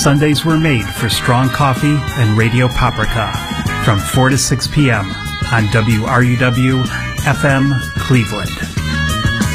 Sundays were made for Strong Coffee and Radio Paprika from 4 to 6 p.m. on WRUW FM Cleveland.